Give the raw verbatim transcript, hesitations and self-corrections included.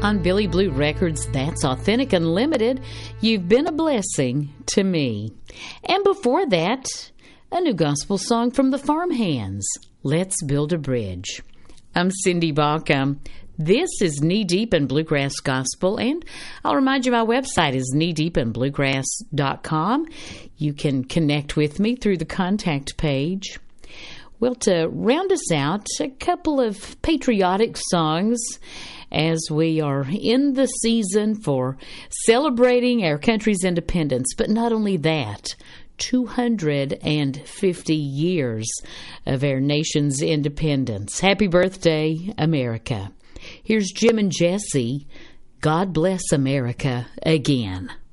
On Billy Blue Records, that's Authentic Unlimited. You've been a blessing to me. And before that, a new gospel song from the Farmhands, Let's Build a Bridge. I'm Cindy Baucom. This is Knee Deep in Bluegrass Gospel, and I'll remind you my website is knee deep in bluegrass dot com. You can connect with me through the contact page. Well, to round us out, a couple of patriotic songs as we are in the season for celebrating our country's independence. But not only that, two hundred fifty years of our nation's independence. Happy birthday, America. Here's Jim and Jesse. God bless America again.